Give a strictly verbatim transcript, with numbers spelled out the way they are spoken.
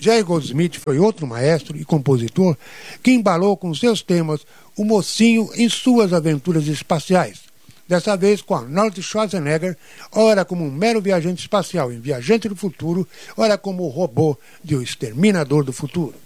Jerry Goldsmith foi outro maestro e compositor que embalou com seus temas o mocinho em suas aventuras espaciais. Dessa vez com Arnold Schwarzenegger, ora como um mero viajante espacial em Viajante do Futuro, ora como o robô de O Exterminador do Futuro.